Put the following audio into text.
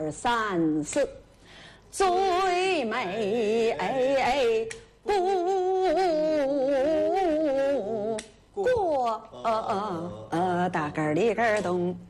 三四，最美不过大个儿里个儿咚。